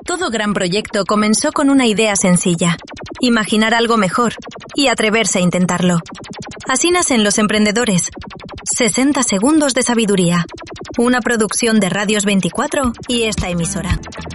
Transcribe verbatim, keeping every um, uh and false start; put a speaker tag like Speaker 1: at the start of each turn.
Speaker 1: Todo gran proyecto comenzó con una idea sencilla: imaginar algo mejor y atreverse a intentarlo. Así nacen Los Emprendedores. sesenta segundos de sabiduría. Una producción de Radios veinticuatro y esta emisora.